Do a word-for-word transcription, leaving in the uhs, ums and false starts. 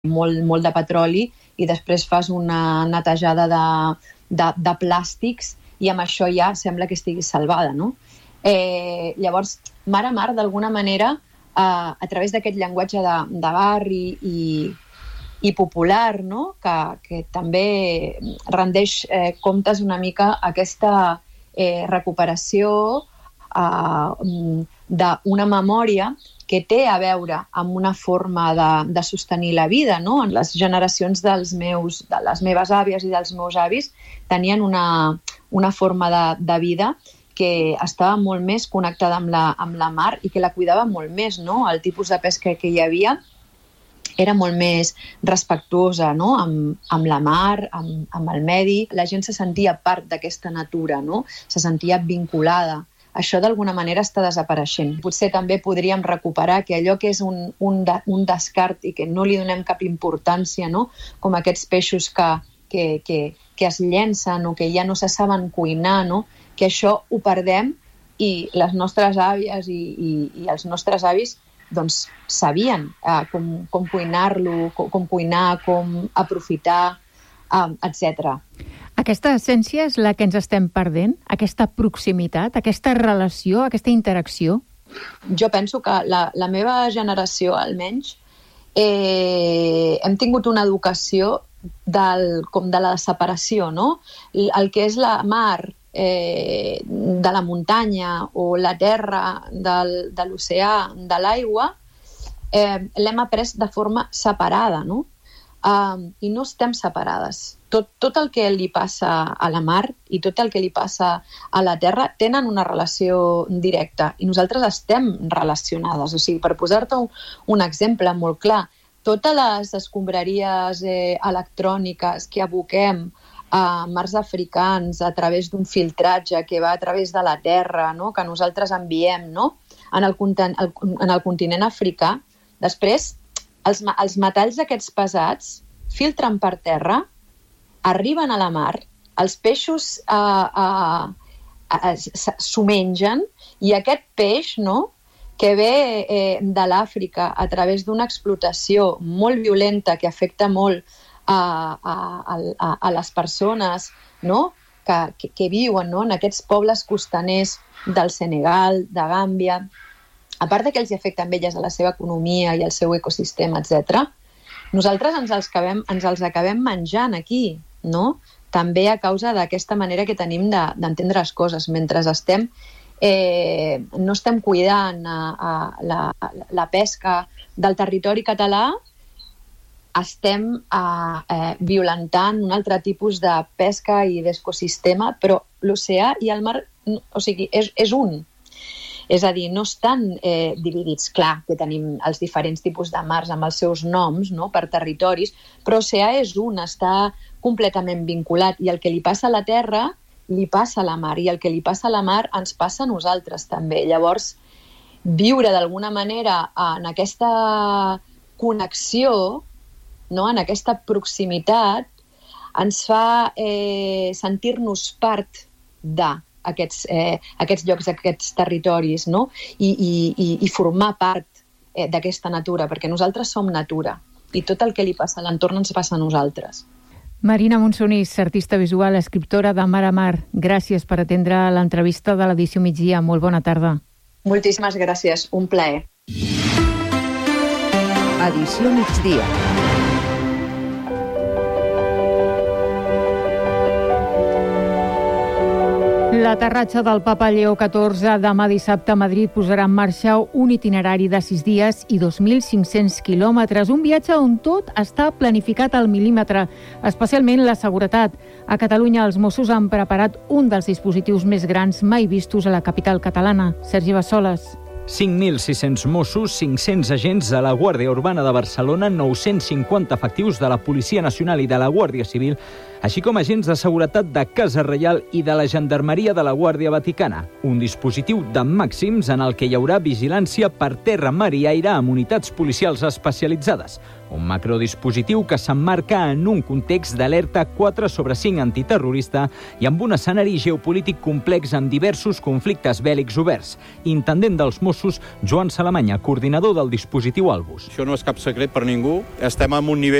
molt, molt de petroli i després fas una netejada de, de, de plàstics i amb això ja sembla que estiguis salvada, no? Eh, llavors, mar a mar, d'alguna manera, eh, a través d'aquest llenguatge de, de barri i, i popular, no? que, que també rendeix eh, comptes una mica aquesta eh, recuperació eh, d'una memòria que té a veure amb una forma de, de sostenir la vida, no? Les generacions dels meus, de les meves àvies i dels meus avis tenien una, una forma de, de vida que estava molt més connectada amb la, amb la mar i que la cuidava molt més, no? El tipus de pesca que hi havia era molt més respectuosa, no? amb, amb la mar, amb, amb el medi. La gent se sentia part d'aquesta natura, no? Se sentia vinculada. Això d'alguna manera està desapareixent. Potser també podríem recuperar que allò que és un, un, de, un descart i que no li donem cap importància, no? Com aquests peixos que, que, que, que es llencen o que ja no se saben cuinar, no? Que això ho perdem i les nostres àvies i, i, i els nostres avis doncs, sabien eh, com, com cuinar-lo, com, com cuinar, com aprofitar, eh, etcètera. Aquesta essència és la que ens estem perdent? Aquesta proximitat, aquesta relació, aquesta interacció? Jo penso que la, la meva generació, almenys, eh, hem tingut una educació del, com de la separació, no? El que és la mar eh, de la muntanya o la terra del, de l'oceà, de l'aigua, eh, l'hem après de forma separada, no? Uh, I no estem separades. Tot, tot el que li passa a la mar i tot el que li passa a la terra tenen una relació directa i nosaltres estem relacionades. O sigui, per posar-te un, un exemple molt clar, totes les escombraries eh, electròniques que aboquem a mars africans a través d'un filtratge que va a través de la terra, no? Que nosaltres enviem, no? en, el, en el continent africà, després els, els metalls aquests pesats filtren per terra, arriben a la mar, els peixos eh, eh, eh, s'ho mengen i aquest peix, no?, que ve eh, de l'Àfrica a través d'una explotació molt violenta que afecta molt a, a, a, a les persones, no?, que, que, que viuen, no?, en aquests pobles costaners del Senegal, de Gàmbia, a part que els afecten a elles a la seva economia i al seu ecosistema, etcètera, nosaltres ens els, acabem, ens els acabem menjant aquí, no? També a causa d'aquesta manera que tenim de, d'entendre les coses. Mentre estem, eh, no estem cuidant a, a la, la pesca del territori català, estem a, eh, violentant un altre tipus de pesca i d'ecosistema, però l'oceà i el mar, o sigui, és, és un. És a dir, no estan eh, dividits. Clar que tenim els diferents tipus de mars amb els seus noms, no?, per territoris, però l'oceà és un, està completament vinculat i el que li passa a la terra li passa a la mar i el que li passa a la mar ens passa a nosaltres també. Llavors, viure d'alguna manera en aquesta connexió, no?, en aquesta proximitat, ens fa eh, sentir-nos part de Aquests, eh, aquests llocs, aquests territoris, no? I, i, i formar part eh, d'aquesta natura, perquè nosaltres som natura i tot el que li passa a l'entorn ens passa a nosaltres. Marina Monsonís, artista visual, escriptora de Mar a Mar, gràcies per atendre l'entrevista de l'edició migdia. Molt bona tarda. Moltíssimes gràcies, un plaer. Edició migdia. L'aterratge del papa Lleó catorze demà dissabte a Madrid posarà en marxa un itinerari de sis dies i dos mil cinc-cents quilòmetres, un viatge on tot està planificat al mil·límetre, especialment la seguretat. A Catalunya els Mossos han preparat un dels dispositius més grans mai vistos a la capital catalana. Sergi Bassoles. cinc mil sis-cents Mossos, cinc-cents agents de la Guàrdia Urbana de Barcelona, nou-cents cinquanta efectius de la Policia Nacional i de la Guàrdia Civil, així com agents de seguretat de Casa Reial i de la Gendarmeria de la Guàrdia Vaticana. Un dispositiu de màxims en el que hi haurà vigilància per terra, mar i aire amb unitats policials especialitzades. un macrodispositiu que s'emmarca en un context d'alerta quatre sobre cinc antiterrorista i amb un escenari geopolític complex amb diversos conflictes bèl·lics oberts. Intendent dels Mossos, Joan Salamanya, coordinador del dispositiu Albus. Això no és cap secret per ningú. Estem en un nivell